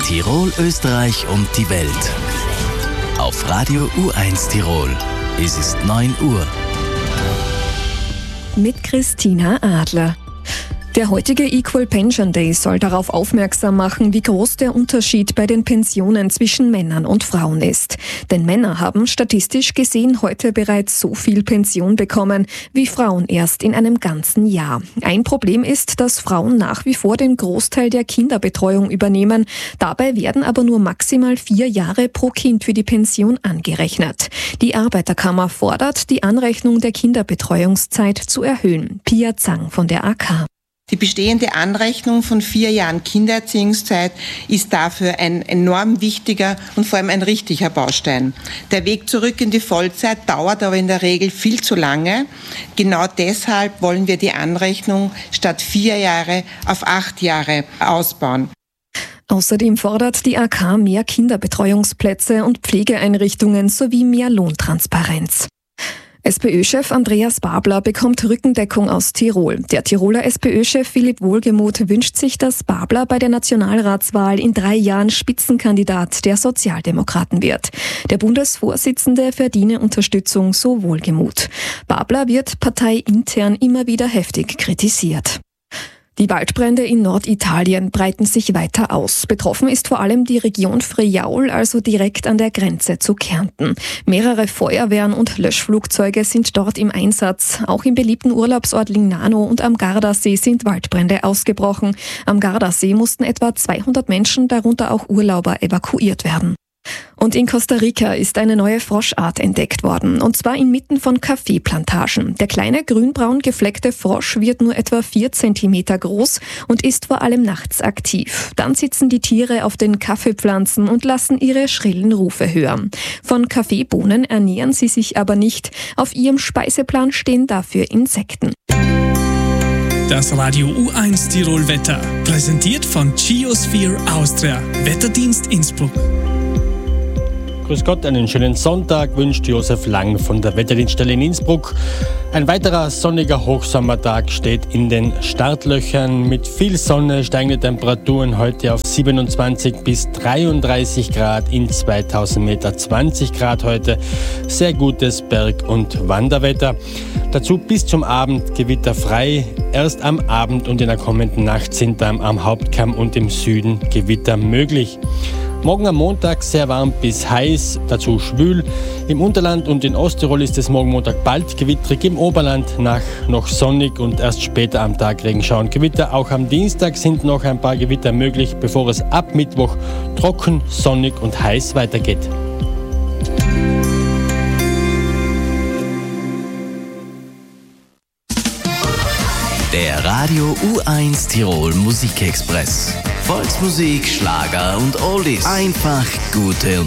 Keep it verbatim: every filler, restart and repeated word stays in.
Tirol, Österreich und die Welt. Auf Radio U eins Tirol. Es ist neun Uhr. Mit Christina Adler. Der heutige Equal Pension Day soll darauf aufmerksam machen, wie groß der Unterschied bei den Pensionen zwischen Männern und Frauen ist. Denn Männer haben statistisch gesehen heute bereits so viel Pension bekommen, wie Frauen erst in einem ganzen Jahr. Ein Problem ist, dass Frauen nach wie vor den Großteil der Kinderbetreuung übernehmen. Dabei werden aber nur maximal vier Jahre pro Kind für die Pension angerechnet. Die Arbeiterkammer fordert, die Anrechnung der Kinderbetreuungszeit zu erhöhen. Pia Zang von der A K. Die bestehende Anrechnung von vier Jahren Kindererziehungszeit ist dafür ein enorm wichtiger und vor allem ein richtiger Baustein. Der Weg zurück in die Vollzeit dauert aber in der Regel viel zu lange. Genau deshalb wollen wir die Anrechnung statt vier Jahre auf acht Jahre ausbauen. Außerdem fordert die A K mehr Kinderbetreuungsplätze und Pflegeeinrichtungen sowie mehr Lohntransparenz. SPÖ-Chef Andreas Babler bekommt Rückendeckung aus Tirol. Der Tiroler SPÖ-Chef Philipp Wohlgemuth wünscht sich, dass Babler bei der Nationalratswahl in drei Jahren Spitzenkandidat der Sozialdemokraten wird. Der Bundesvorsitzende verdiene Unterstützung, so Wohlgemuth. Babler wird parteiintern immer wieder heftig kritisiert. Die Waldbrände in Norditalien breiten sich weiter aus. Betroffen ist vor allem die Region Friaul, also direkt an der Grenze zu Kärnten. Mehrere Feuerwehren und Löschflugzeuge sind dort im Einsatz. Auch im beliebten Urlaubsort Lignano und am Gardasee sind Waldbrände ausgebrochen. Am Gardasee mussten etwa zweihundert Menschen, darunter auch Urlauber, evakuiert werden. Und in Costa Rica ist eine neue Froschart entdeckt worden, und zwar inmitten von Kaffeeplantagen. Der kleine grünbraun gefleckte Frosch wird nur etwa vier Zentimeter groß und ist vor allem nachts aktiv. Dann sitzen die Tiere auf den Kaffeepflanzen und lassen ihre schrillen Rufe hören. Von Kaffeebohnen ernähren sie sich aber nicht. Auf ihrem Speiseplan stehen dafür Insekten. Das Radio U eins Tirol Wetter, präsentiert von Geosphere Austria, Wetterdienst Innsbruck. Grüß Gott, einen schönen Sonntag wünscht Josef Lang von der Wetterdienststelle in Innsbruck. Ein weiterer sonniger Hochsommertag steht in den Startlöchern. Mit viel Sonne steigen die Temperaturen heute auf siebenundzwanzig bis dreiunddreißig Grad, in zweitausend Meter zwanzig Grad heute. Sehr gutes Berg- und Wanderwetter. Dazu bis zum Abend gewitterfrei. Erst am Abend und in der kommenden Nacht sind dann am Hauptkamm und im Süden Gewitter möglich. Morgen am Montag sehr warm bis heiß, dazu schwül. Im Unterland und in Osttirol ist es morgen Montag bald gewittrig, im Oberland nach noch sonnig und erst später am Tag Regenschauer und Gewitter. Auch am Dienstag sind noch ein paar Gewitter möglich, bevor es ab Mittwoch trocken, sonnig und heiß weitergeht. Der Radio U eins Tirol Musikexpress. Volksmusik, Schlager und Oldies. Einfach gute